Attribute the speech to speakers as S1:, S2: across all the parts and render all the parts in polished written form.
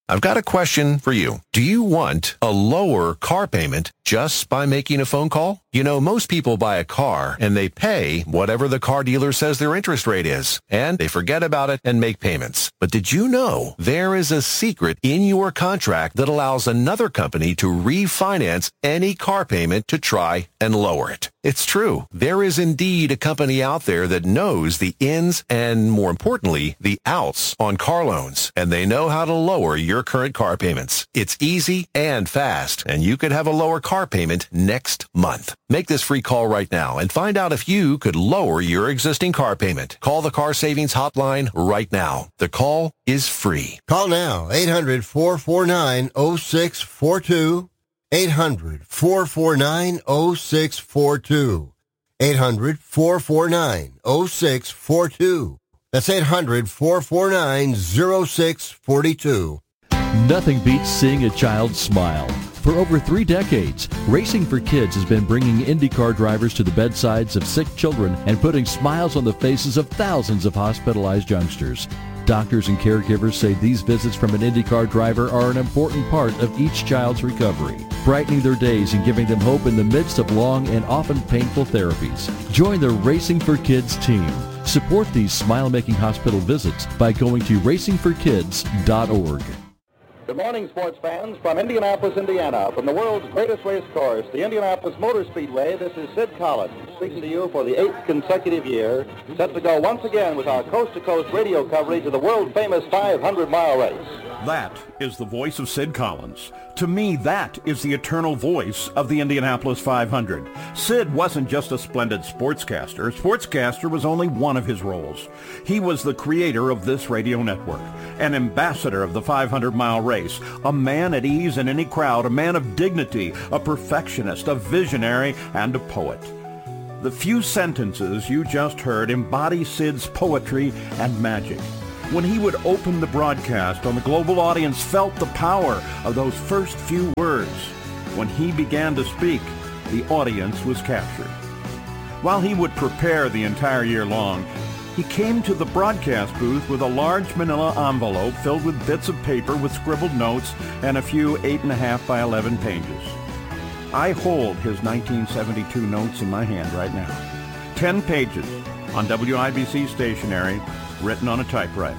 S1: I've got a question for you. Do you want a lower car payment just by making a phone call? You know, most people buy a car and they pay whatever the car dealer says their interest rate is, and they forget about it and make payments. But did you know there is a secret in your contract that allows another company to refinance any car payment to try and lower it? It's true. There is indeed a company out there that knows the ins and, more importantly, the outs on car loans, and they know how to lower your current car payments. It's easy and fast, and you could have a lower car payment next month. Make this free call right now and find out if you could lower your existing car payment. Call the Car Savings Hotline right now. The call is free.
S2: Call now, 800-449-0642. 800-449-0642. 800-449-0642. That's 800-449-0642.
S3: Nothing beats seeing a child smile. For over 3 decades, Racing for Kids has been bringing IndyCar drivers to the bedsides of sick children and putting smiles on the faces of thousands of hospitalized youngsters. Doctors and caregivers say these visits from an IndyCar driver are an important part of each child's recovery, brightening their days and giving them hope in the midst of long and often painful therapies. Join the Racing for Kids team. Support these smile-making hospital visits by going to racingforkids.org.
S4: Good morning, sports fans. From Indianapolis, Indiana, from the world's greatest race course, the Indianapolis Motor Speedway, this is Sid Collins, speaking to you for the 8th consecutive year, set to go once again with our coast-to-coast radio coverage of the world-famous 500-mile race.
S5: That is the voice of Sid Collins. To me, that is the eternal voice of the Indianapolis 500. Sid wasn't just a splendid sportscaster. Sportscaster was only one of his roles. He was the creator of this radio network, an ambassador of the 500-mile race, a man at ease in any crowd, a man of dignity, a perfectionist, a visionary, and a poet. The few sentences you just heard embody Sid's poetry and magic. When he would open the broadcast, the global audience felt the power of those first few words. When he began to speak, the audience was captured. While he would prepare the entire year long, he came to the broadcast booth with a large manila envelope filled with bits of paper with scribbled notes and a few 8.5 by 11 pages. I hold his 1972 notes in my hand right now. 10 pages on WIBC stationery, written on a typewriter.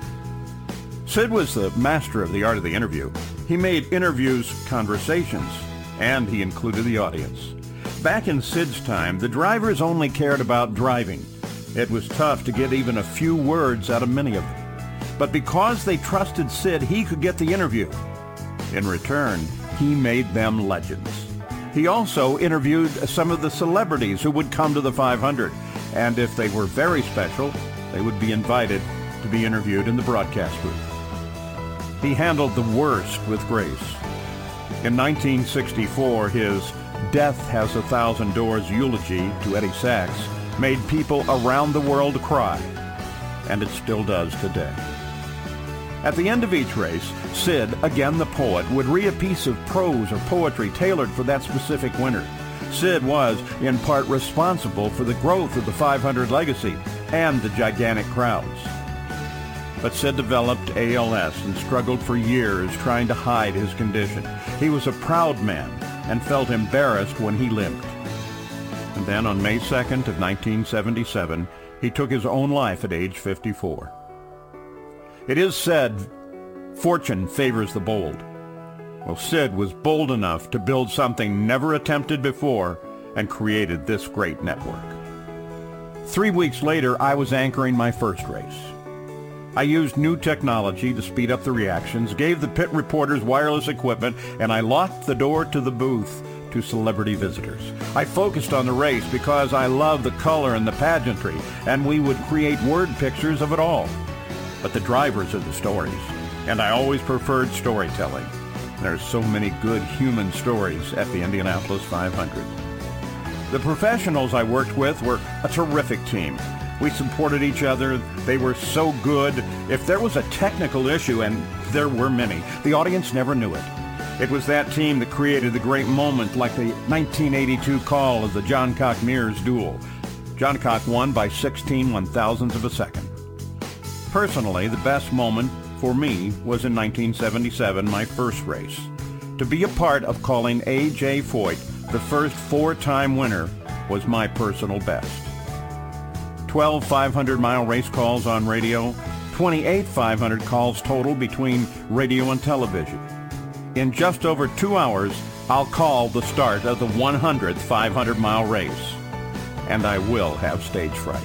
S5: Sid was the master of the art of the interview. He made interviews conversations, and he included the audience. Back in Sid's time, the drivers only cared about driving. It was tough to get even a few words out of many of them. But because they trusted Sid, he could get the interview. In return, he made them legends. He also interviewed some of the celebrities who would come to the 500, and if they were very special, they would be invited to be interviewed in the broadcast booth. He handled the worst with grace. In 1964, his Death Has a Thousand Doors eulogy to Eddie Sachs made people around the world cry, and it still does today. At the end of each race, Sid, again the poet, would read a piece of prose or poetry tailored for that specific winner. Sid was, in part, responsible for the growth of the 500 legacy and the gigantic crowds. But Sid developed ALS and struggled for years trying to hide his condition. He was a proud man and felt embarrassed when he limped. And then on May 2nd of 1977, he took his own life at age 54. It is said, fortune favors the bold. Well, Sid was bold enough to build something never attempted before and created this great network. 3 weeks later, I was anchoring my first race. I used new technology to speed up the reactions, gave the pit reporters wireless equipment, and I locked the door to the booth to celebrity visitors. I focused on the race because I love the color and the pageantry, and we would create word pictures of it all. But the drivers are the stories, and I always preferred storytelling. There's so many good human stories at the Indianapolis 500. The professionals I worked with were a terrific team. We supported each other. They were so good. If there was a technical issue, and there were many, the audience never knew it. It was that team that created the great moment, like the 1982 call of the Johncock-Mears duel. Johncock won by 16 one-thousandths of a second. Personally, the best moment for me was in 1977, my first race. To be a part of calling A.J. Foyt the first four-time winner was my personal best. 12 500-mile race calls on radio, 28 500 calls total between radio and television. In just over 2 hours, I'll call the start of the 100th 500-mile race. And I will have stage fright.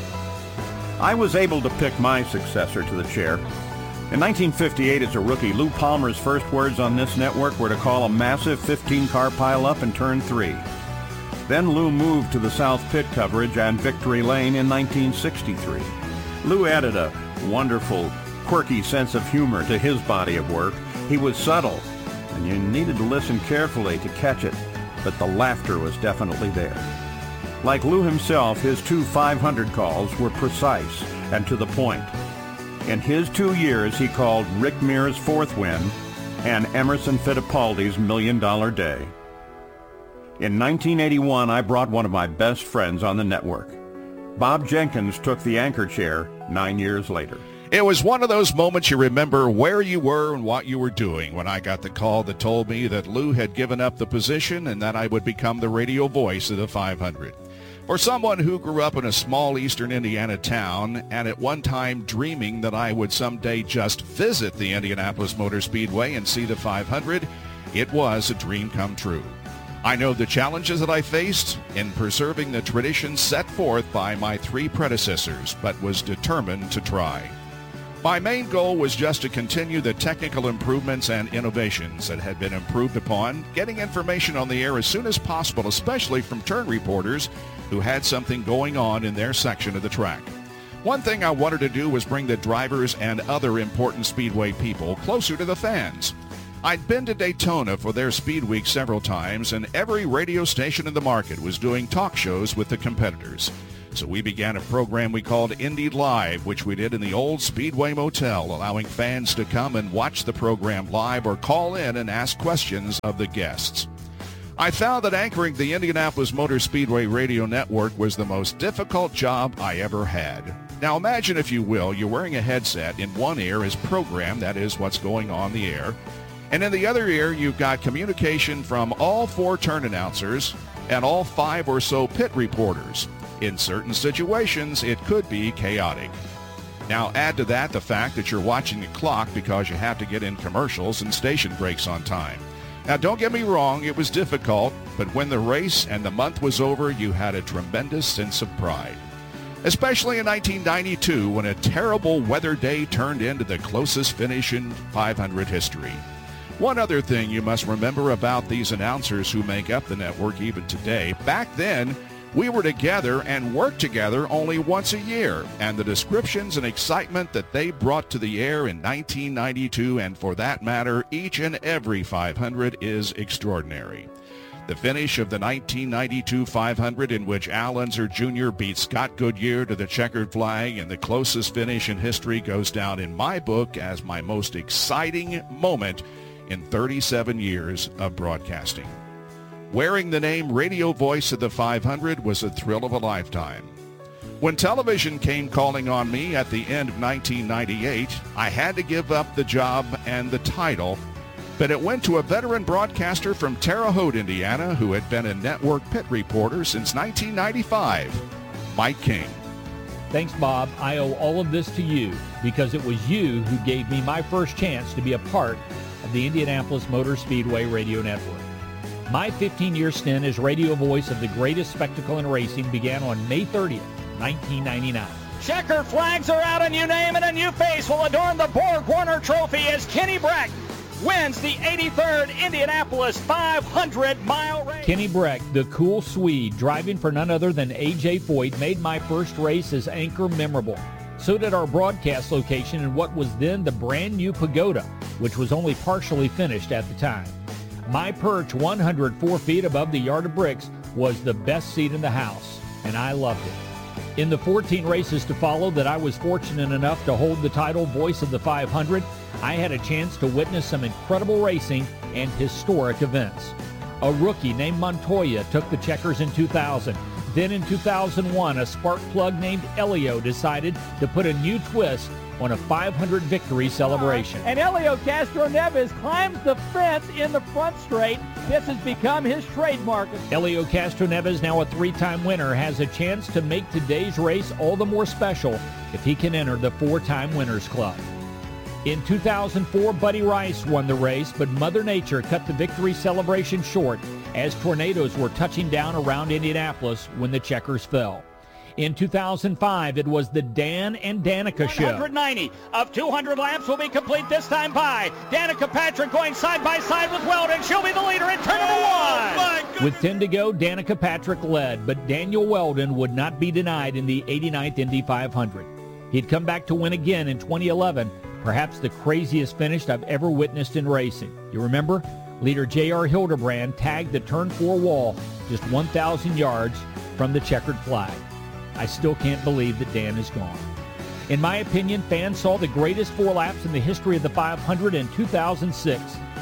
S5: I was able to pick my successor to the chair. In 1958, as a rookie, Lou Palmer's first words on this network were to call a massive 15-car pileup in Turn 3. Then Lou moved to the South Pit coverage and Victory Lane in 1963. Lou added a wonderful, quirky sense of humor to his body of work. He was subtle, and you needed to listen carefully to catch it, but the laughter was definitely there. Like Lou himself, his two 500 calls were precise and to the point. In his 2 years, he called Rick Mears' fourth win and Emerson Fittipaldi's $1 Million Day. In 1981, I brought one of my best friends on the network. Bob Jenkins took the anchor chair 9 years later.
S6: It was one of those moments you remember where you were and what you were doing when I got the call that told me that Lou had given up the position and that I would become the radio voice of the 500. For someone who grew up in a small eastern Indiana town and at one time dreaming that I would someday just visit the Indianapolis Motor Speedway and see the 500, it was a dream come true. I know the challenges that I faced in preserving the tradition set forth by my three predecessors, but was determined to try. My main goal was just to continue the technical improvements and innovations that had been improved upon, getting information on the air as soon as possible, especially from turn reporters who had something going on in their section of the track. One thing I wanted to do was bring the drivers and other important Speedway people closer to the fans. I'd been to Daytona for their Speed Week several times, and every radio station in the market was doing talk shows with the competitors. So we began a program we called Indy Live, which we did in the old Speedway Motel, allowing fans to come and watch the program live or call in and ask questions of the guests. I found that anchoring the Indianapolis Motor Speedway radio network was the most difficult job I ever had. Now imagine, if you will, you're wearing a headset. In one ear is program, that is what's going on the air. And in the other ear, you've got communication from all four turn announcers and all 5 or so pit reporters. In certain situations, it could be chaotic. Now add to that the fact that you're watching the clock because you have to get in commercials and station breaks on time. Now don't get me wrong, it was difficult, but when the race and the month was over, you had a tremendous sense of pride. Especially in 1992, when a terrible weather day turned into the closest finish in 500 history. One other thing you must remember about these announcers who make up the network even today, back then, we were together and worked together only once a year, and the descriptions and excitement that they brought to the air in 1992, and for that matter, each and every 500 is extraordinary. The finish of the 1992 500, in which Al Unser Jr. beat Scott Goodyear to the checkered flag, and the closest finish in history, goes down in my book as my most exciting moment in 37 years of broadcasting. Wearing the name radio voice of the 500 was a thrill of a lifetime. When television came calling on me at the end of 1998, I had to give up the job and the title, but it went to a veteran broadcaster from Terre Haute, Indiana, who had been a network pit reporter since 1995, Mike King.
S7: Thanks, Bob. I owe all of this to you because it was you who gave me my first chance to be a part of the Indianapolis Motor Speedway radio network. My 15-year stint as radio voice of the greatest spectacle in racing began on May 30th, 1999.
S8: Checkered flags are out, and you name it, a new face will adorn the Borg Warner Trophy as Kenny Breck wins the 83rd Indianapolis 500-mile race.
S7: Kenny Breck, the cool Swede, driving for none other than A.J. Foyt, made my first race as anchor memorable. So did our broadcast location in what was then the brand new Pagoda, which was only partially finished at the time. My perch 104 feet above the yard of bricks was the best seat in the house, and I loved it. In the 14 races to follow that I was fortunate enough to hold the title Voice of the 500, I had a chance to witness some incredible racing and historic events. A rookie named Montoya took the checkers in 2000. Then in 2001, a spark plug named Elio decided to put a new twist on a 500 victory celebration.
S8: And Helio Castroneves climbs the fence in the front straight. This has become his trademark.
S7: Helio Castroneves, now a 3-time winner, has a chance to make today's race all the more special if he can enter the 4-time Winners Club. In 2004, Buddy Rice won the race, but Mother Nature cut the victory celebration short as tornadoes were touching down around Indianapolis when the checkers fell. In 2005, it was the Dan and Danica show.
S8: 190 of 200 laps will be complete this time by Danica Patrick going side by side with Weldon. She'll be the leader in turn number 1.
S7: With 10 to go, Danica Patrick led, but Daniel Weldon would not be denied in the 89th Indy 500. He'd come back to win again in 2011, perhaps the craziest finish I've ever witnessed in racing. You remember? Leader J.R. Hildebrand tagged the turn 4 wall just 1,000 yards from the checkered flag. I still can't believe that Dan is gone. In my opinion, fans saw the greatest 4 laps in the history of the 500 in 2006.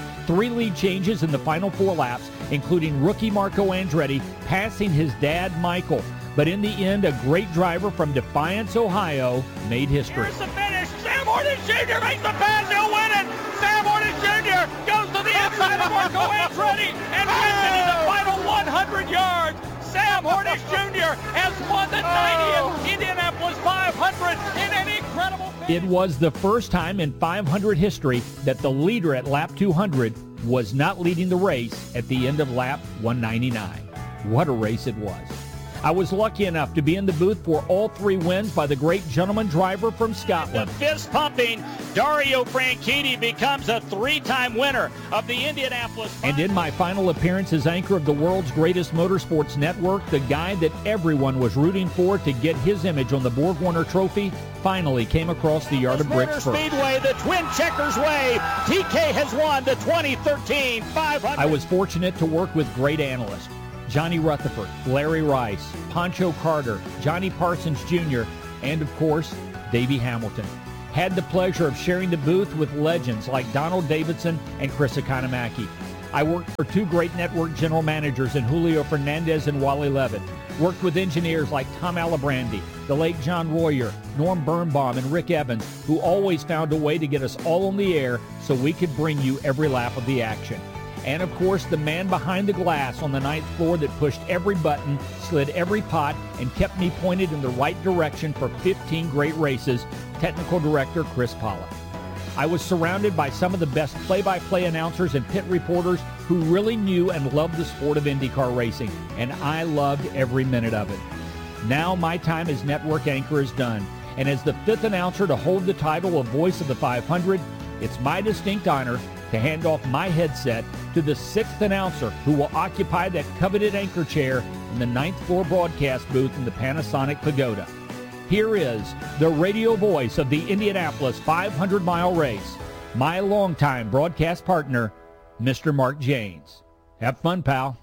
S7: 3 lead changes in the final 4 laps, including rookie Marco Andretti passing his dad Michael. But in the end, a great driver from Defiance, Ohio, made history.
S8: Here's the finish. Sam Hornish Jr. makes the pass. He'll win it. Sam Hornish Jr. goes to the inside of Marco Andretti and wins it in the final 100 yards. Sam Hornish Jr. has won the 90th Indianapolis 500 in an incredible finish.
S7: It was the first time in 500 history that the leader at lap 200 was not leading the race at the end of lap 199. What a race it was. I was lucky enough to be in the booth for all 3 wins by the great gentleman driver from Scotland.
S8: The fist-pumping Dario Franchitti becomes a 3-time winner of the Indianapolis 500.
S7: And in my final appearance as anchor of the world's greatest motorsports network, the guy that everyone was rooting for to get his image on the Borg-Warner Trophy finally came across the yard of bricks first.
S8: Speedway, the Twin Checkers Way. TK has won the 2013 500.
S7: I was fortunate to work with great analysts. Johnny Rutherford, Larry Rice, Pancho Carter, Johnny Parsons Jr., and of course, Davey Hamilton. Had the pleasure of sharing the booth with legends like Donald Davidson and Chris Economaki. I worked for 2 great network general managers in Julio Fernandez and Wally Levitt. Worked with engineers like Tom Alibrandi, the late John Royer, Norm Birnbaum, and Rick Evans, who always found a way to get us all on the air so we could bring you every lap of the action. And, of course, the man behind the glass on the 9th floor that pushed every button, slid every pot, and kept me pointed in the right direction for 15 great races, technical director Chris Pollock. I was surrounded by some of the best play-by-play announcers and pit reporters who really knew and loved the sport of IndyCar racing, and I loved every minute of it. Now my time as network anchor is done, and as the 5th announcer to hold the title of Voice of the 500, it's my distinct honor to hand off my headset to the 6th announcer who will occupy that coveted anchor chair in the 9th floor broadcast booth in the Panasonic Pagoda. Here is the radio voice of the Indianapolis 500-mile race, my longtime broadcast partner, Mr. Mark Janes. Have fun, pal.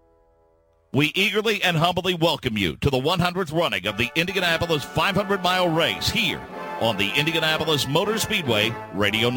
S6: We eagerly and humbly welcome you to the 100th running of the Indianapolis 500-mile race here on the Indianapolis Motor Speedway Radio Network.